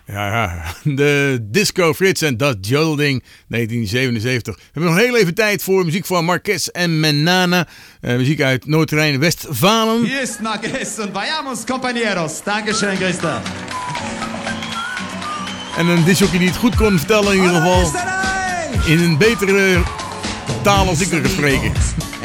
Ja, de Disco Frits en Dat Jodeling 1977. We hebben nog heel even tijd voor muziek van Marquez en Menana. Muziek uit Noord-Rijn-Westfalen. Hier is Marquez en vayamos compañeros. Dankeschön, Christa. En een disjockey die het goed kon vertellen in ieder geval. In een betere taal als ik er spreken.